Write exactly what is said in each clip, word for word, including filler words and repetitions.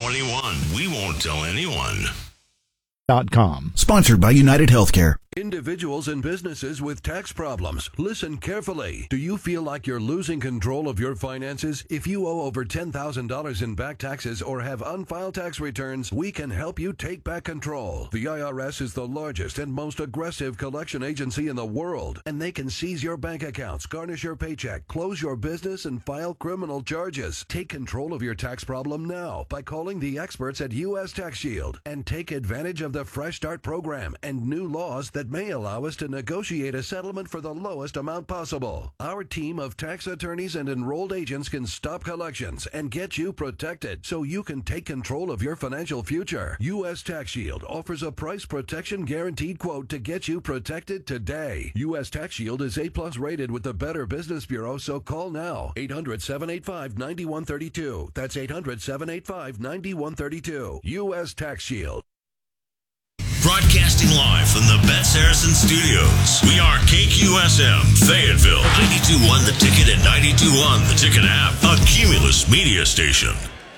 twenty-one. We won't tell anyone. Dot com. Sponsored by United Healthcare. Individuals and businesses with tax problems, listen carefully. Do you feel like you're losing control of your finances? If you owe over ten thousand dollars in back taxes or have unfiled tax returns, we can help you take back control. The I R S is the largest and most aggressive collection agency in the world, and they can seize your bank accounts, garnish your paycheck, close your business, and file criminal charges. Take control of your tax problem now by calling the experts at U S Tax Shield and take advantage of the Fresh Start program and new laws that may allow us to negotiate a settlement for the lowest amount possible. Our team of tax attorneys and enrolled agents can stop collections and get you protected so you can take control of your financial future. U S Tax Shield offers a price protection guaranteed quote to get you protected today. U S Tax Shield is A plus rated with the Better Business Bureau, so call now. eight hundred, seven eight five, nine one three two. That's eight hundred, seven eight five, nine one three two. U S Tax Shield. Broadcasting live from the Bet Saracen Studios. We are K Q S M, Fayetteville, ninety-two point one The Ticket and ninety-two point one The Ticket app, a Cumulus media station.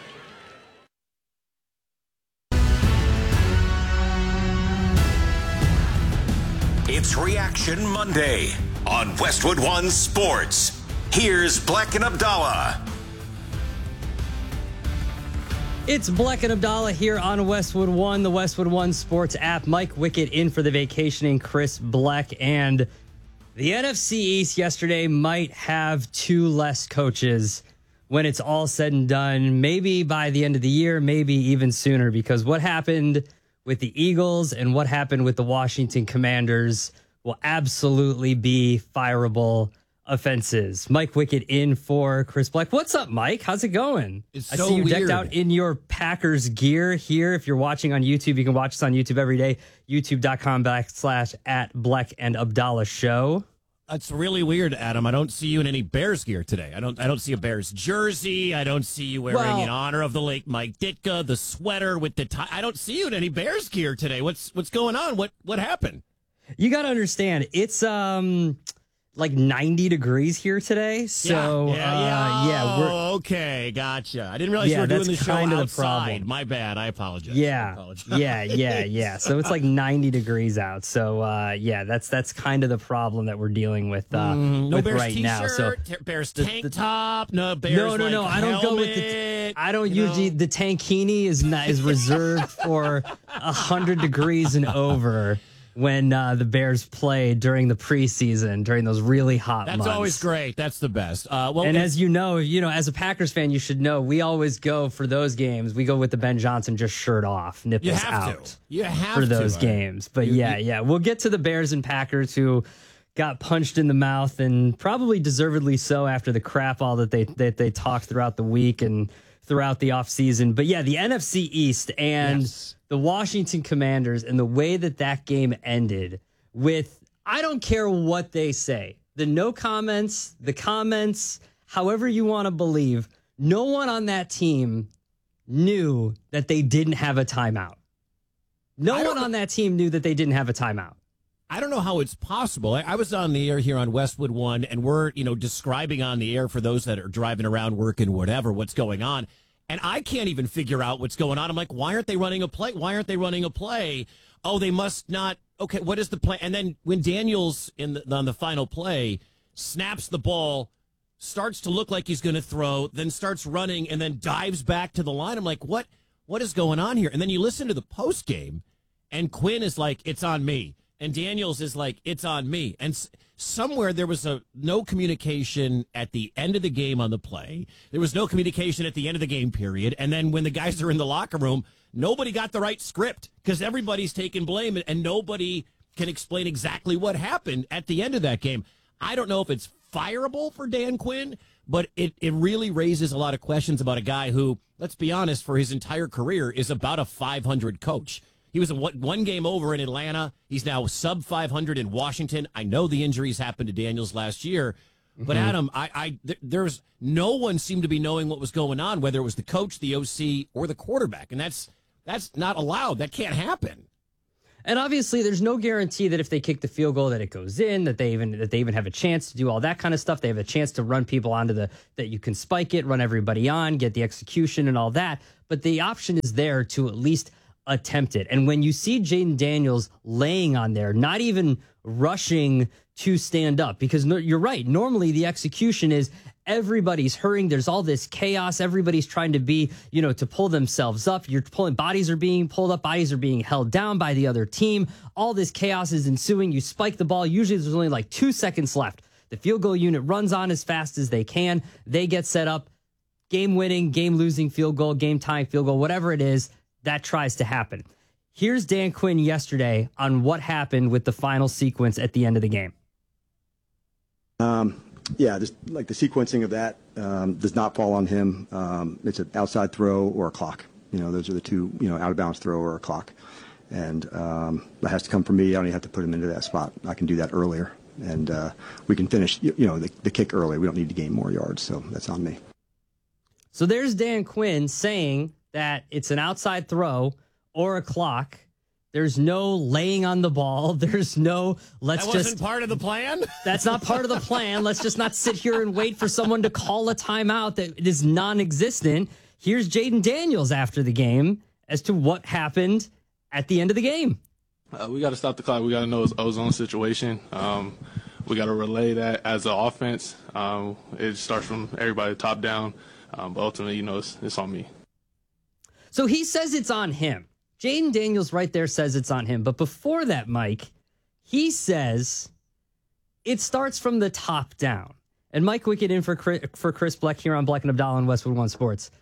It's Reaction Monday on Westwood One Sports. Here's Black and Abdallah. It's Black and Abdallah here on Westwood One, the Westwood One Sports app. Mike Wickett in for the vacationing Chris Black. And the N F C East yesterday might have two less coaches when it's all said and done. Maybe by the end of the year, maybe even sooner, because what happened with the Eagles and what happened with the Washington Commanders will absolutely be fireable offenses. Mike Wickett in for Chris Black. What's up, Mike? How's it going? It's I so see you weird. decked out in your Packers gear here. If you're watching on YouTube, you can watch us on YouTube every day. YouTube.com backslash at Black and Abdallah Show. It's really weird, Adam. I don't see you in any Bears gear today. I don't I don't see a Bears jersey. I don't see you wearing Well, in honor of the late Mike Ditka, the sweater with the tie. I don't see you in any Bears gear today. What's what's going on? What what happened? You got to understand, it's um like ninety degrees here today. So, yeah, yeah, yeah. Uh, yeah we're, oh, okay, gotcha. I didn't realize Yeah, you were doing that's the show kind of the outside. problem. My bad. I apologize. I Yeah, apologize. yeah, yeah, yeah. So it's like ninety degrees out. So uh, yeah, that's that's kind of the problem that we're dealing with, uh, Mm, no with Bears right t-shirt, now. So t- Bears the- tank the- top, no Bears. no, no, no. like, I don't go with the. helmet, I don't you usually. know? The tankini is not is reserved for a hundred degrees and over when uh, the Bears play during the preseason during those really hot That's months. always great. That's the best. Uh, well, And if- as you know, you know, as a Packers fan, you should know we always go for those games. We go with the Ben Johnson just shirt off, nipples You have out to. You have for to. those I- games. But you- yeah, you- yeah, we'll get to the Bears and Packers who got punched in the mouth and probably deservedly so after the crap all that they that they talked throughout the week and throughout the offseason. But yeah, the N F C East and Yes. the Washington Commanders and the way that that game ended with, I don't care what they say, the no comments, the comments, however you want to believe, no one on that team knew that they didn't have a timeout. No I don't one know- on that team knew that they didn't have a timeout. I don't know how it's possible. I, I was on the air here on Westwood One, and we're, you know, describing on the air for those that are driving around, working, whatever, what's going on. And I can't even figure out what's going on. I'm like, why aren't they running a play? Why aren't they running a play? Oh, they must not. Okay, what is the play? And then when Daniels in the, on the final play snaps the ball, starts to look like he's going to throw, then starts running, and then dives back to the line. I'm like, what? What is going on here? And then you listen to the post game, and Quinn is like, it's on me. And Daniels is like, it's on me. And s- somewhere there was a no communication at the end of the game on the play. There was no communication at the end of the game period. And then when the guys are in the locker room, nobody got the right script because everybody's taking blame and, and nobody can explain exactly what happened at the end of that game. I don't know if it's fireable for Dan Quinn, but it, it really raises a lot of questions about a guy who, let's be honest, for his entire career is about a five hundred coach. He was a one, one game over in Atlanta. He's now sub five hundred in Washington. I know the injuries happened to Daniels last year, but Mm-hmm. Adam, I, I th- there's no one seemed to be knowing what was going on, whether it was the coach, the O C, or the quarterback, and that's that's not allowed. That can't happen. And obviously, there's no guarantee that if they kick the field goal that it goes in, that they even that they even have a chance to do all that kind of stuff. They have a chance to run people onto the that you can spike it, run everybody on, get the execution and all that. But the option is there to at least attempt it. And when you see Jayden Daniels laying on there, not even rushing to stand up, because no, you're right. Normally, the execution is everybody's hurrying. There's all this chaos. Everybody's trying to be, you know, to pull themselves up. You're pulling, bodies are being pulled up. Bodies are being held down by the other team. All this chaos is ensuing. You spike the ball. Usually there's only like two seconds left. The field goal unit runs on as fast as they can. They get set up. Game winning, game losing field goal, game tying field goal, whatever it is, that tries to happen. Here's Dan Quinn yesterday on what happened with the final sequence at the end of the game. Um, Yeah, just like the sequencing of that um, does not fall on him. Um, it's an outside throw or a clock. You know, those are the two, you know, out of bounds throw or a clock. And um, that has to come from me. I don't even have to put him into that spot. I can do that earlier. And uh, we can finish, you, you know, the, the kick early. We don't need to gain more yards. So that's on me. So there's Dan Quinn saying that it's an outside throw or a clock. There's no laying on the ball. There's no, let's that just. That wasn't part of the plan? That's not part of the plan. Let's just not sit here and wait for someone to call a timeout that is non-existent. Here's Jayden Daniels after the game as to what happened at the end of the game. Uh, we got to stop the clock. We got to know it's ozone situation. Um, we got to relay that as an offense. Um, it starts from everybody top down. Um, but ultimately, you know, it's, it's on me. So he says it's on him. Jayden Daniels right there says it's on him. But before that, Mike, he says it starts from the top down. And Mike Wickett in for Chris, for Chris Bleck here on Bleck and Abdallah on Westwood One Sports.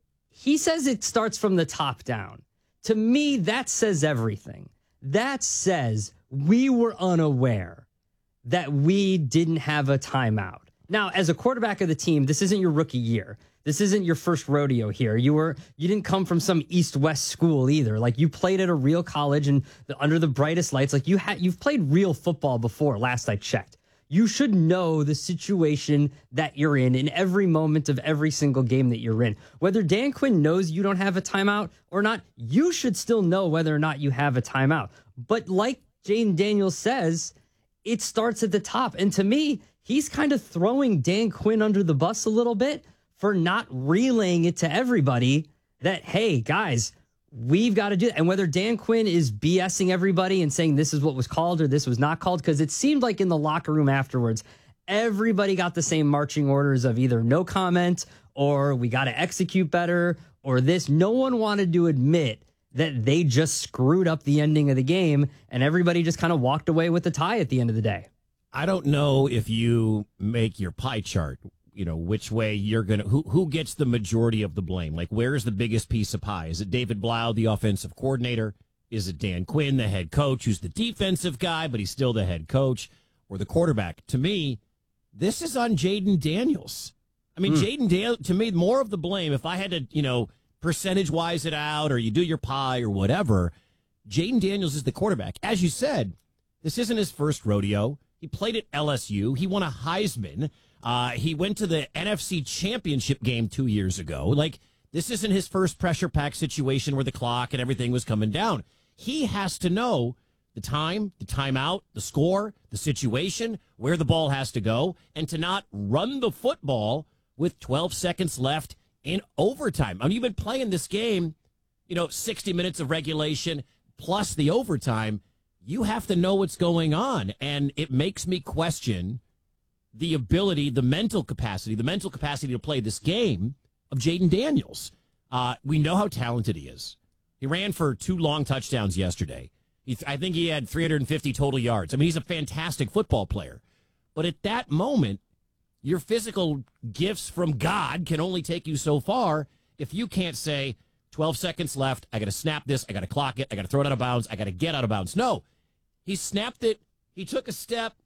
He says it starts from the top down. To me, that says everything. That says we were unaware that we didn't have a timeout. Now, as a quarterback of the team, this isn't your rookie year. This isn't your first rodeo here. You were you didn't come from some East-West school either. Like, you played at a real college and the, under the brightest lights. Like, you had you've played real football before, last I checked. You should know the situation that you're in in every moment of every single game that you're in. Whether Dan Quinn knows you don't have a timeout or not, you should still know whether or not you have a timeout. But like Jayden Daniels says, it starts at the top. And to me, he's kind of throwing Dan Quinn under the bus a little bit for not relaying it to everybody that, hey, guys, we've got to do it. And whether Dan Quinn is BSing everybody and saying this is what was called or this was not called, because it seemed like in the locker room afterwards, everybody got the same marching orders of either no comment or we got to execute better or this. No one wanted to admit that they just screwed up the ending of the game, and everybody just kind of walked away with the tie at the end of the day. I don't know if you make your pie chart, you know, which way you're going to, who who gets the majority of the blame? Like, where's the biggest piece of pie? Is it David Blau, the offensive coordinator? Is it Dan Quinn, the head coach, who's the defensive guy, but he's still the head coach? Or the quarterback? To me, this is on Jayden Daniels. I mean, mm. Jayden Daniels, to me, more of the blame, if I had to, you know, percentage-wise it out, or you do your pie or whatever, Jayden Daniels is the quarterback. As you said, this isn't his first rodeo. He played at L S U. He won a Heisman. Uh, he went to the N F C Championship game two years ago. Like, this isn't his first pressure pack situation where the clock and everything was coming down. He has to know the time, the timeout, the score, the situation, where the ball has to go, and to not run the football with twelve seconds left in overtime. I mean, you've been playing this game, you know, sixty minutes of regulation plus the overtime. You have to know what's going on. And it makes me question the ability, the mental capacity, the mental capacity to play this game of Jayden Daniels. Uh, we know how talented he is. He ran for two long touchdowns yesterday. He, I think he had three hundred fifty total yards. I mean, he's a fantastic football player. But at that moment, your physical gifts from God can only take you so far if you can't say, twelve seconds left, I got to snap this, I got to clock it, I got to throw it out of bounds, I got to get out of bounds. No, he snapped it, he took a step,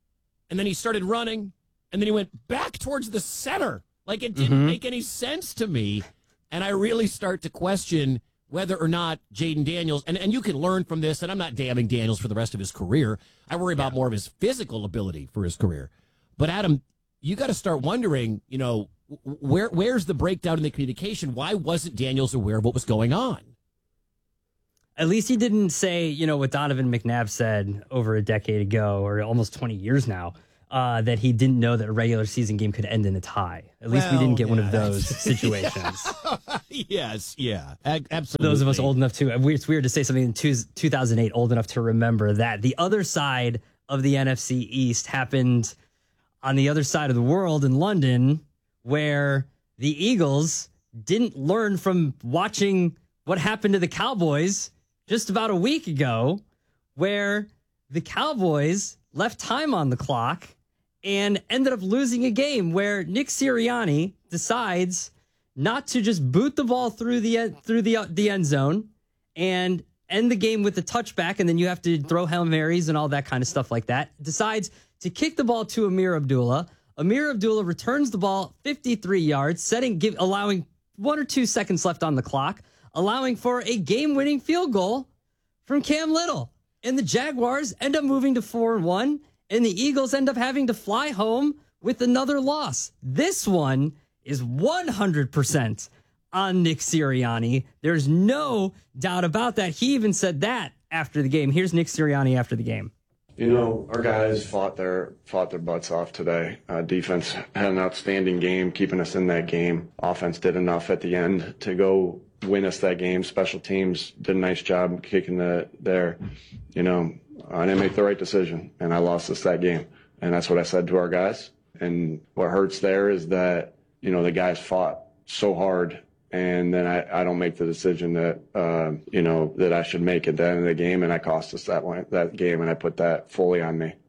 and then he started running, and then he went back towards the center. Like, it didn't mm-hmm. make any sense to me, and I really start to question whether or not Jayden Daniels, and, and you can learn from this, and I'm not damning Daniels for the rest of his career. I worry about yeah. more of his physical ability for his career. But, Adam, you got to start wondering, you know, where where's the breakdown in the communication? Why wasn't Daniels aware of what was going on? At least he didn't say, you know, what Donovan McNabb said over a decade ago, or almost twenty years now, uh, that he didn't know that a regular season game could end in a tie. At least well, we didn't get yeah, one of those situations. Yes, yeah, absolutely. Those of us old enough to, it's weird to say something in two, two thousand eight, old enough to remember that. The other side of the N F C East happened on the other side of the world in London, where the Eagles didn't learn from watching what happened to the Cowboys just about a week ago, where the Cowboys left time on the clock and ended up losing a game where Nick Sirianni decides not to just boot the ball through the through the the end zone and end the game with a touchback, and then you have to throw Hail Marys and all that kind of stuff like that. Decides to kick the ball to Amir Abdullah. Amir Abdullah returns the ball fifty-three yards, setting give, allowing one or two seconds left on the clock, allowing for a game-winning field goal from Cam Little. And the Jaguars end up moving to four and one, and the Eagles end up having to fly home with another loss. This one is one hundred percent on Nick Sirianni. There's no doubt about that. He even said that after the game. Here's Nick Sirianni after the game. You know, our guys fought their fought their butts off today. Uh, defense had an outstanding game, keeping us in that game. Offense did enough at the end to go win us that game. Special teams did a nice job kicking the there. You know, I didn't make the right decision, and I lost us that game. And that's what I said to our guys. And what hurts there is that, you know, the guys fought so hard, and then I, I don't make the decision that, uh, you know, that I should make at the end of the game, and I cost us that one, that game, and I put that fully on me.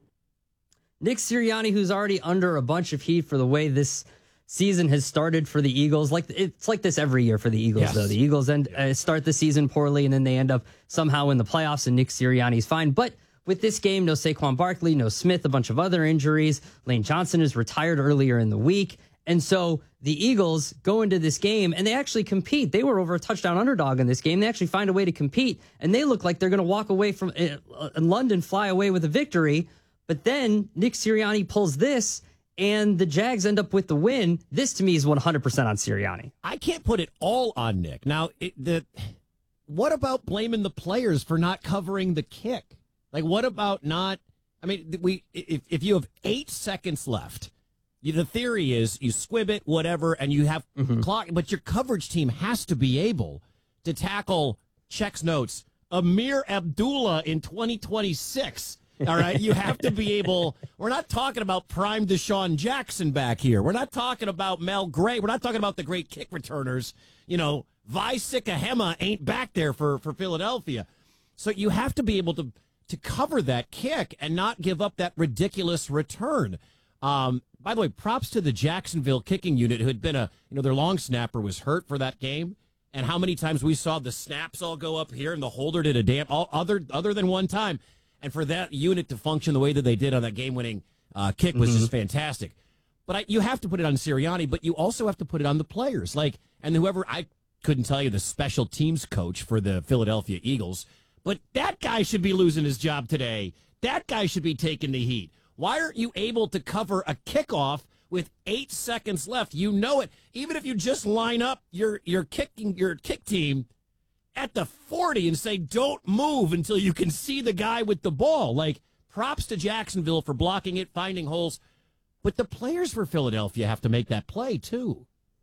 Nick Sirianni, who's already under a bunch of heat for the way this season has started for the Eagles. Like it's like this every year for the Eagles, yes. though. The Eagles end, uh, start the season poorly, and then they end up somehow in the playoffs, and Nick Sirianni's fine. But with this game, no Saquon Barkley, no Smith, a bunch of other injuries. Lane Johnson is retired earlier in the week. And so the Eagles go into this game, and they actually compete. They were over a touchdown underdog in this game. They actually find a way to compete, and they look like they're going to walk away from uh, in London, fly away with a victory. But then Nick Sirianni pulls this, and the Jags end up with the win. This, to me, is one hundred percent on Sirianni. I can't put it all on Nick. Now, it, the what about blaming the players for not covering the kick? Like, what about not? I mean, we if if you have eight seconds left, you, the theory is you squib it, whatever, and you have mm-hmm. clock. But your coverage team has to be able to tackle, checks notes, Amir Abdullah in twenty twenty-six. All right, you have to be able. We're not talking about prime Deshaun Jackson back here. We're not talking about Mel Gray. We're not talking about the great kick returners. You know, Vi Sikahema ain't back there for, for Philadelphia. So you have to be able to to cover that kick and not give up that ridiculous return. Um, by the way, props to the Jacksonville kicking unit, who had been a you know their long snapper was hurt for that game, and how many times we saw the snaps all go up here and the holder did a damn all other other than one time. And for that unit to function the way that they did on that game-winning uh, kick was mm-hmm. just fantastic. But I, you have to put it on Sirianni, but you also have to put it on the players. Like, and whoever, I couldn't tell you the special teams coach for the Philadelphia Eagles, but that guy should be losing his job today. That guy should be taking the heat. Why aren't you able to cover a kickoff with eight seconds left? You know it. Even if you just line up your your kicking your kick team at the forty and say, don't move until you can see the guy with the ball. Like, props to Jacksonville for blocking it, finding holes. But the players for Philadelphia have to make that play, too.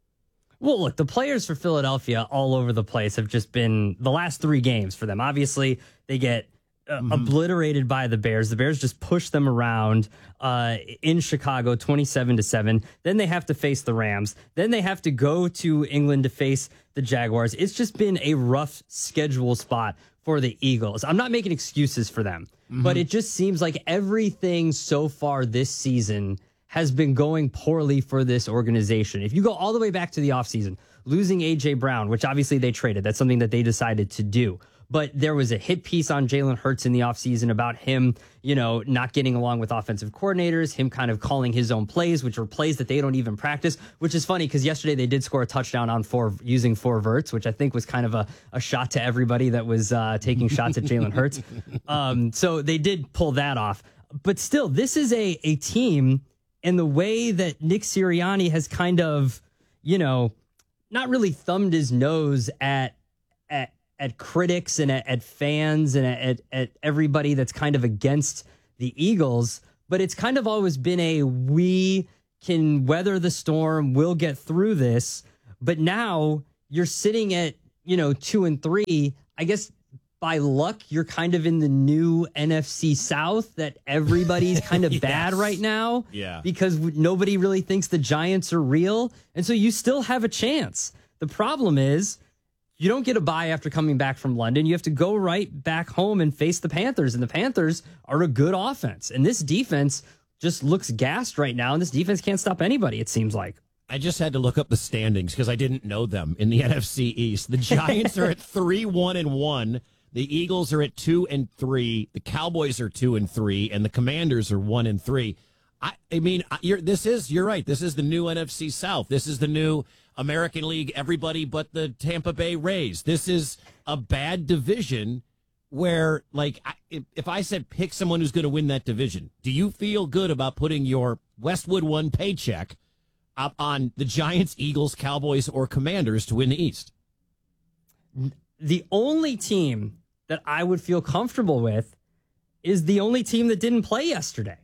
Well, look, the players for Philadelphia all over the place have just been the last three games for them. Obviously, they get uh, mm-hmm. obliterated by the Bears. The Bears just push them around uh, in Chicago, twenty-seven to seven. Then they have to face the Rams. Then they have to go to England to face the Jaguars. It's just been a rough schedule spot for the Eagles. I'm not making excuses for them, mm-hmm. but it just seems like everything so far this season has been going poorly for this organization. If you go all the way back to the offseason, losing A J Brown, which obviously they traded, that's something that they decided to do. But there was a hit piece on Jalen Hurts in the offseason about him, you know, not getting along with offensive coordinators, him kind of calling his own plays, which are plays that they don't even practice, which is funny because yesterday they did score a touchdown on four using four verts, which I think was kind of a, a shot to everybody that was uh, taking shots at Jalen Hurts. Um, so they did pull that off. But still, this is a, a team, and the way that Nick Sirianni has kind of, you know, not really thumbed his nose at at at critics and at, at fans and at, at everybody that's kind of against the Eagles, but it's kind of always been a we can weather the storm, we'll get through this. But now you're sitting at, you know, two and three. I guess by luck, you're kind of in the new N F C South that everybody's kind of yes. bad right now. Yeah. Because nobody really thinks the Giants are real. And so you still have a chance. The problem is you don't get a bye after coming back from London. You have to go right back home and face the Panthers. And the Panthers are a good offense. And this defense just looks gassed right now. And this defense can't stop anybody, it seems like. I just had to look up the standings because I didn't know them in the N F C East. The Giants are at three, one, and one. The Eagles are at two and three. The Cowboys are two and three, and the Commanders are one and three. I, I mean, you're, this is you're right. This is the new N F C South. This is the new American League. Everybody but the Tampa Bay Rays. This is a bad division where, like, I, if, if I said pick someone who's going to win that division, do you feel good about putting your Westwood One paycheck up on the Giants, Eagles, Cowboys, or Commanders to win the East? The only team that I would feel comfortable with is the only team that didn't play yesterday.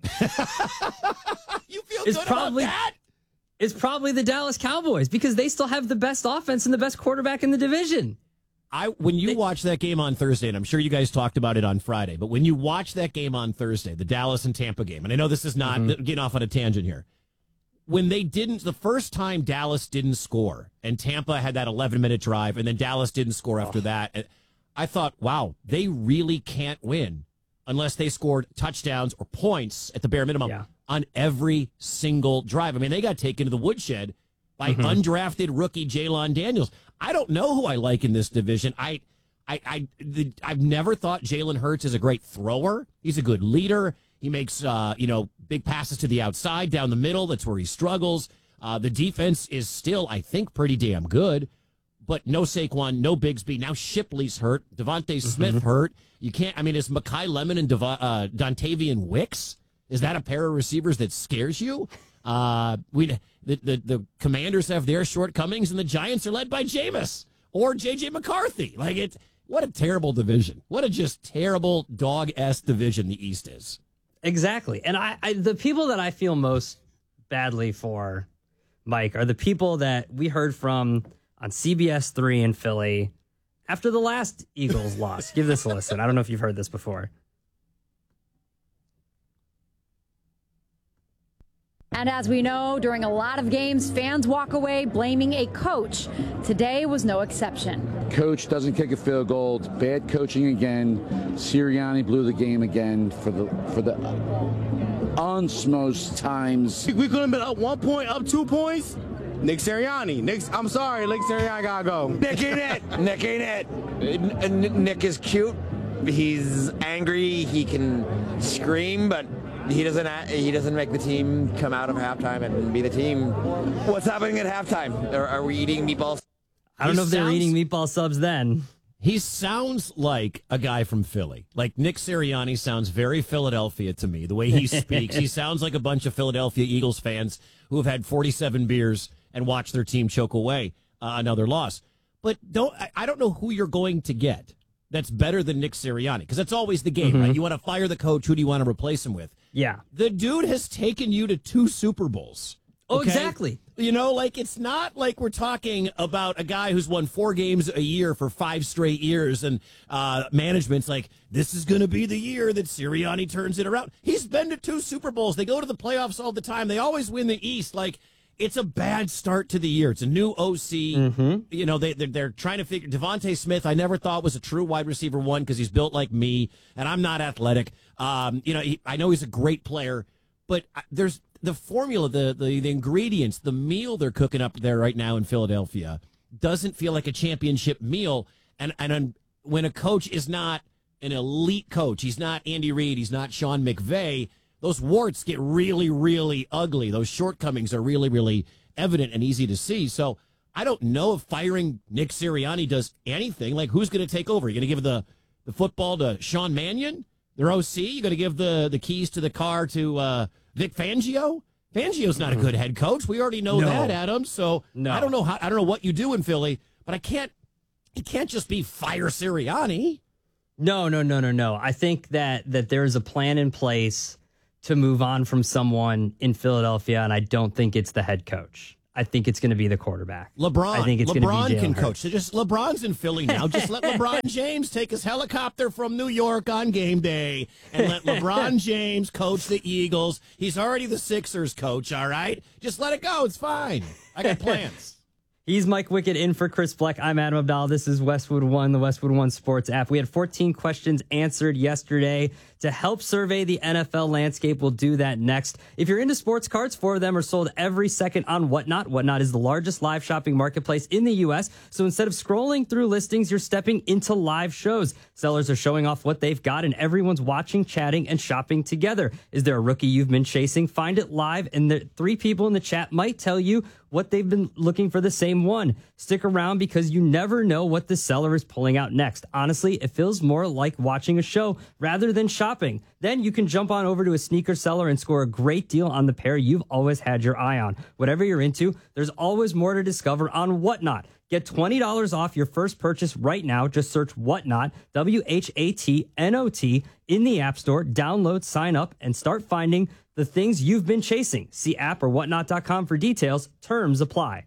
You feel it's good probably, about that? It's probably the Dallas Cowboys because they still have the best offense and the best quarterback in the division. I when you they, watch that game on Thursday, and I'm sure you guys talked about it on Friday, but when you watch that game on Thursday, the Dallas and Tampa game, and I know this is not mm-hmm. getting off on a tangent here, when they didn't, the first time Dallas didn't score, and Tampa had that eleven-minute drive, and then Dallas didn't score after oh. that, I thought, wow, they really can't win unless they scored touchdowns or points at the bare minimum yeah. on every single drive. I mean, they got taken to the woodshed by mm-hmm. undrafted rookie Jalen Daniels. I don't know who I like in this division. I, I, I, the, I've never thought Jalen Hurts is a great thrower. He's a good leader. He makes, uh, you know, big passes to the outside, down the middle. That's where he struggles. Uh, the defense is still, I think, pretty damn good. But no Saquon, no Bigsby. Now Shipley's hurt. Devontae mm-hmm. Smith hurt. You can't, I mean, is Mekhi Lemon and Dev- uh, Dontavian Wicks? Is that a pair of receivers that scares you? Uh, we the, the, the Commanders have their shortcomings, and the Giants are led by Jameis or J J McCarthy. Like, it, what a terrible division. What a just terrible dog-ass division the East is. Exactly. And I, I, the people that I feel most badly for, Mike, are the people that we heard from on C B S three in Philly after the last Eagles loss. Give this a listen. I don't know if you've heard this before. And as we know, during a lot of games, fans walk away blaming a coach. Today was no exception. Coach doesn't kick a field goal. It's bad coaching again. Sirianni blew the game again for the for the unsmost times. We could have been up one point, up two points. Nick Sirianni. Nick, I'm sorry, Nick Sirianni gotta go. Nick ain't it. Nick ain't it. Nick is cute. He's angry. He can scream, but he doesn't. He doesn't make the team come out of halftime and be the team. What's happening at halftime? Are, are we eating meatballs? I don't he know if sounds, they're eating meatball subs then. He sounds like a guy from Philly. Like Nick Sirianni sounds very Philadelphia to me. The way he speaks, he sounds like a bunch of Philadelphia Eagles fans who have had forty-seven beers and watched their team choke away uh, another loss. But don't I, I don't know who you're going to get that's better than Nick Sirianni, because that's always the game, mm-hmm. right? You want to fire the coach. Who do you want to replace him with? Yeah. The dude has taken you to two Super Bowls. Oh, okay? exactly. You know, like, it's not like we're talking about a guy who's won four games a year for five straight years, and uh, management's like, this is going to be the year that Sirianni turns it around. He's been to two Super Bowls. They go to the playoffs all the time. They always win the East. Like, it's a bad start to the year. It's a new O C. Mm-hmm. You know, they, they're, they're trying to figure. Devontae Smith, I never thought was a true wide receiver one because he's built like me, and I'm not athletic. Um, you know, he, I know he's a great player, but there's the formula, the, the the ingredients, the meal they're cooking up there right now in Philadelphia doesn't feel like a championship meal. And and when a coach is not an elite coach, he's not Andy Reid, he's not Sean McVay, those warts get really, really ugly. Those shortcomings are really, really evident and easy to see. So I don't know if firing Nick Sirianni does anything. Like, who's going to take over? You're going to give the, the football to Sean Mannion, their O C? You're going to give the, the keys to the car to uh, Vic Fangio? Fangio's not a good head coach. We already know no. that, Adam. So no. I don't know how I don't know what you do in Philly, but I can't He can't just be fire Sirianni. No, no, no, no, no. I think that that there's a plan in place to move on from someone in Philadelphia, and I don't think it's the head coach. I think it's going to be the quarterback. LeBron. I think it's LeBron going to be Jalen can Hurts. coach. So just LeBron's in Philly now. Just let LeBron James take his helicopter from New York on game day and let LeBron James coach the Eagles. He's already the Sixers coach, all right? Just let it go. It's fine. I got plans. He's Mike Wickett in for Chris Black. I'm Adam Abdallah. This is Westwood One, the Westwood One Sports app. We had fourteen questions answered yesterday to help survey the N F L landscape. We'll do that next. If you're into sports cards, four of them are sold every second on Whatnot. Whatnot is the largest live shopping marketplace in the U S. So instead of scrolling through listings, you're stepping into live shows. Sellers are showing off what they've got, and everyone's watching, chatting, and shopping together. Is there a rookie you've been chasing? Find it live, and the three people in the chat might tell you what they've been looking for the same one. Stick around because you never know what the seller is pulling out next. Honestly, it feels more like watching a show rather than shopping. Then you can jump on over to a sneaker seller and score a great deal on the pair you've always had your eye on. Whatever you're into, there's always more to discover on Whatnot. Get twenty dollars off your first purchase right now. Just search Whatnot, W H A T N O T, in the App Store. Download, sign up, and start finding the things you've been chasing. See app or whatnot dot com for details. Terms apply.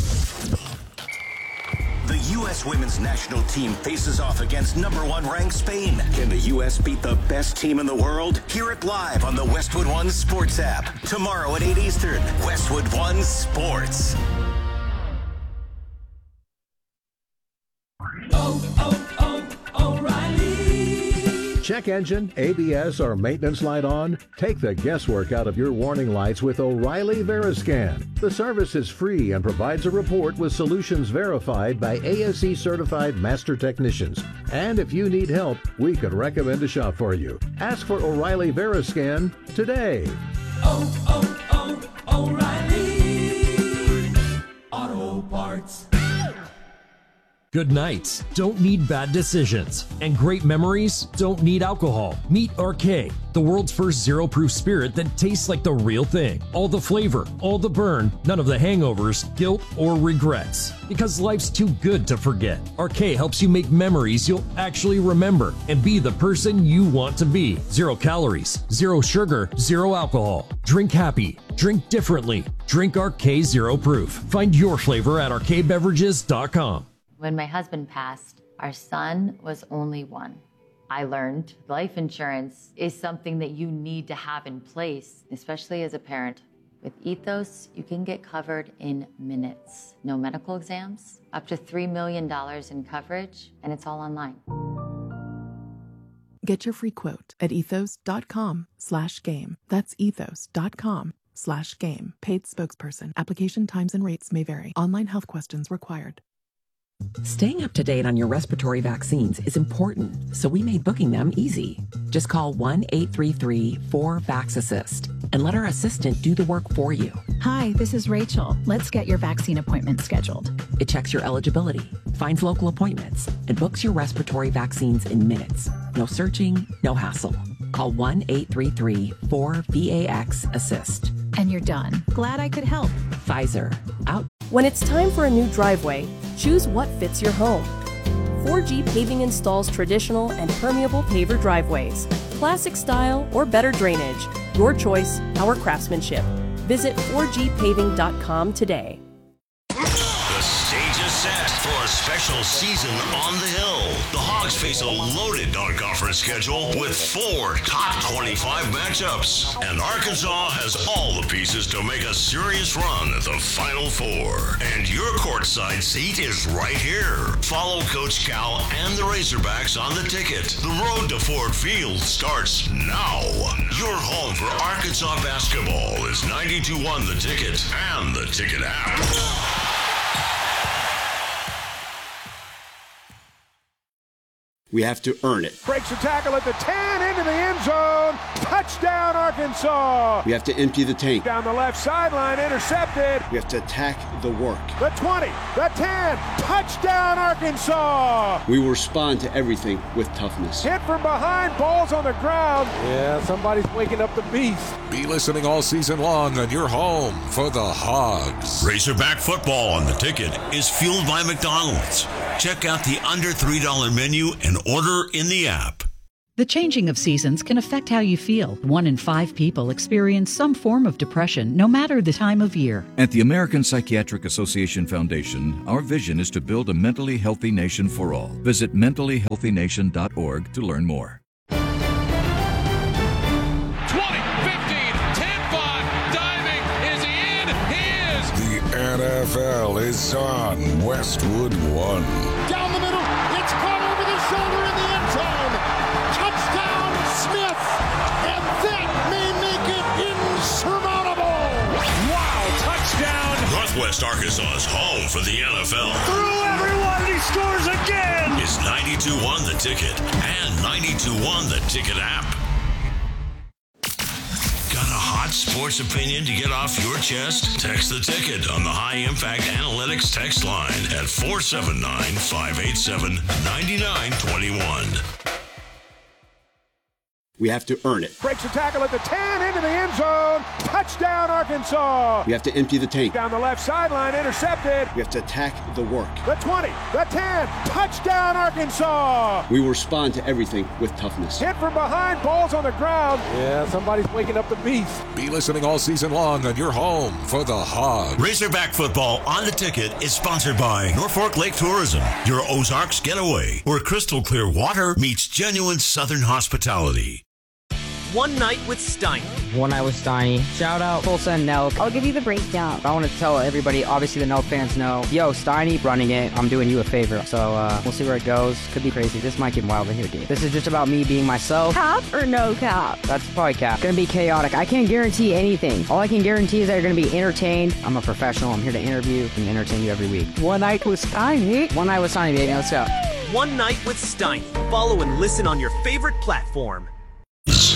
The U S women's national team faces off against number one ranked Spain. Can the U S beat the best team in the world? Hear it live on the Westwood One Sports app. Tomorrow at eight Eastern. Westwood One Sports. Oh, oh, oh, O'Reilly. Check engine, A B S, or maintenance light on? Take the guesswork out of your warning lights with O'Reilly Veriscan. The service is free and provides a report with solutions verified by A S E certified master technicians. And if you need help, we could recommend a shop for you. Ask for O'Reilly Veriscan today. Oh, oh, oh, O'Reilly Auto Parts. Good nights don't need bad decisions, and great memories don't need alcohol. Meet Arcade, the world's first zero-proof spirit that tastes like the real thing. All the flavor, all the burn, none of the hangovers, guilt, or regrets. Because life's too good to forget. Arcade helps you make memories you'll actually remember and be the person you want to be. Zero calories, zero sugar, zero alcohol. Drink happy. Drink differently. Drink Arcade Zero Proof. Find your flavor at arcade beverages dot com. When my husband passed, our son was only one. I learned life insurance is something that you need to have in place, especially as a parent. With Ethos, you can get covered in minutes. No medical exams, up to three million dollars in coverage, and it's all online. Get your free quote at ethos.com slash game. That's ethos.com slash game. Paid spokesperson. Application times and rates may vary. Online health questions required. Staying up to date on your respiratory vaccines is important, so we made booking them easy. Just call one eight three three four VAX-ASSIST and let our assistant do the work for you. Hi, this is Rachel. Let's get your vaccine appointment scheduled. It checks your eligibility, finds local appointments, and books your respiratory vaccines in minutes. No searching, no hassle. Call one eight three three four VAX-ASSIST. And you're done. Glad I could help. Pfizer. Out. When it's time for a new driveway, choose what fits your home. four G Paving installs traditional and permeable paver driveways, classic style or better drainage. Your choice, our craftsmanship. Visit four G paving dot com today. The stage is set for a special season on the Hill. The Hogs face a loaded non-conference schedule with four top twenty-five matchups. And Arkansas has all the pieces to make a serious run at the Final Four. And your courtside seat is right here. Follow Coach Cal and the Razorbacks on the ticket. The road to Ford Field starts now. Your home for Arkansas basketball is ninety-two one The Ticket and the Ticket app. We have to earn it. Breaks a tackle at the ten, into the end zone. Touchdown, Arkansas. We have to empty the tank. Down the left sideline, intercepted. We have to attack the work. The twenty, the ten, touchdown, Arkansas. We will respond to everything with toughness. Hit from behind, balls on the ground. Yeah, somebody's waking up the beast. Be listening all season long on your home for the Hogs. Razorback football on the Ticket is fueled by McDonald's. Check out the under three dollars menu and order in the app. The changing of seasons can affect how you feel. One in five people experience some form of depression, no matter the time of year. At the American Psychiatric Association Foundation, our vision is to build a mentally healthy nation for all. Visit mentally healthy nation dot org to learn more. twenty, fifteen, ten, five, diving, is he in? He is! The N F L is on Westwood One. Down the middle, it's caught over the shoulder in the end zone. Touchdown, Smith, and that may make it insurmountable. Wow, touchdown! Northwest Arkansas's home for the N F L. Through everyone, he scores again! Is ninety-two one The Ticket and ninety-two one The Ticket app. Got a hot sports opinion to get off your chest? Text The Ticket on the High Impact Analytics text line at four seven nine, five eight seven, nine nine two one. We have to earn it. Breaks a tackle at the ten, into the end zone. Touchdown, Arkansas. We have to empty the tank. Down the left sideline, intercepted. We have to attack the work. The twenty, the ten, touchdown, Arkansas. We will respond to everything with toughness. Hit from behind, balls on the ground. Yeah, somebody's waking up the beast. Be listening all season long on your home for the Hogs. Razorback football on The Ticket is sponsored by Norfolk Lake Tourism, your Ozarks getaway, where crystal clear water meets genuine Southern hospitality. One Night with Steiny. One Night with Steiny. Shout out Tulsa and Nelk. I'll give you the breakdown. I want to tell everybody, obviously the Nelk fans know, yo, Steiny running it. I'm doing you a favor. So uh, we'll see where it goes. Could be crazy. This might get wild in here, dude. This is just about me being myself. Cap or no cap? That's probably cap. Gonna be chaotic. I can't guarantee anything. All I can guarantee is that you're gonna be entertained. I'm a professional. I'm here to interview and entertain you every week. One Night with Steiny. One Night with Steiny, baby. Let's go. One Night with Steiny. Follow and listen on your favorite platform.